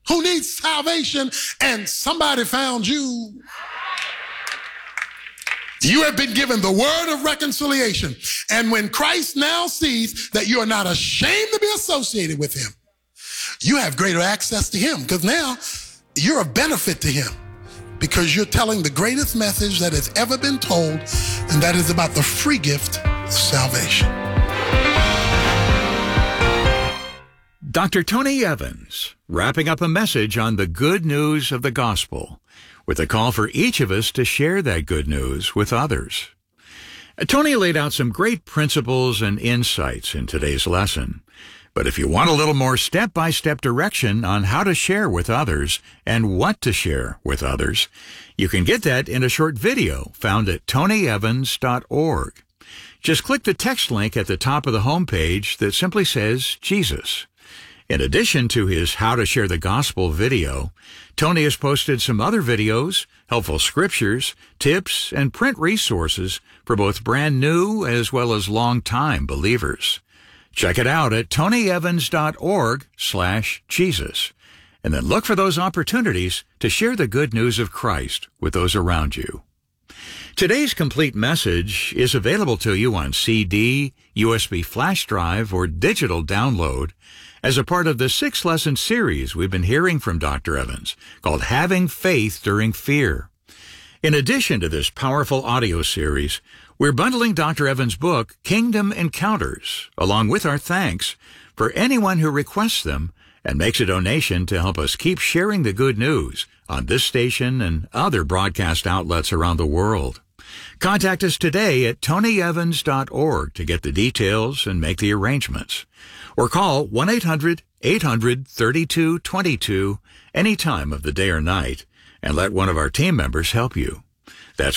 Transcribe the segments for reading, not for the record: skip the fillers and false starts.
who needs salvation, and somebody found you. You have been given the word of reconciliation. And when Christ now sees that you are not ashamed to be associated with him, you have greater access to him, because now you're a benefit to him, because you're telling the greatest message that has ever been told, and that is about the free gift of salvation. Dr. Tony Evans, wrapping up a message on the good news of the gospel, with a call for each of us to share that good news with others. Tony laid out some great principles and insights in today's lesson. But if you want a little more step-by-step direction on how to share with others and what to share with others, you can get that in a short video found at tonyevans.org. Just click the text link at the top of the homepage that simply says Jesus. In addition to his How to Share the Gospel video, Tony has posted some other videos, helpful scriptures, tips, and print resources for both brand new as well as long-time believers. Check it out at tonyevans.org/Jesus, and then look for those opportunities to share the good news of Christ with those around you. Today's complete message is available to you on CD, USB flash drive, or digital download as a part of the 6-lesson series we've been hearing from Dr. Evans called Having Faith During Fear. In addition to this powerful audio series, we're bundling Dr. Evans' book, Kingdom Encounters, along with our thanks for anyone who requests them and makes a donation to help us keep sharing the good news on this station and other broadcast outlets around the world. Contact us today at tonyevans.org to get the details and make the arrangements. Or call 1-800-800-3222 any time of the day or night and let one of our team members help you. That's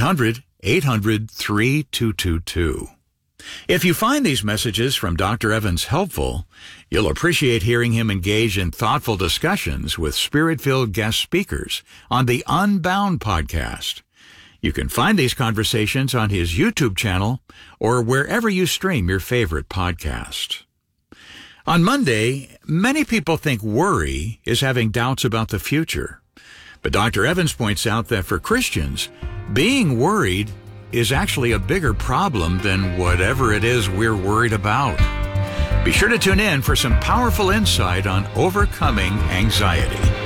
1-800-800-3222. If you find these messages from Dr. Evans helpful, you'll appreciate hearing him engage in thoughtful discussions with Spirit-filled guest speakers on the Unbound podcast. You can find these conversations on his YouTube channel or wherever you stream your favorite podcast. On Monday, many people think worry is having doubts about the future. But Dr. Evans points out that for Christians, being worried is actually a bigger problem than whatever it is we're worried about. Be sure to tune in for some powerful insight on overcoming anxiety.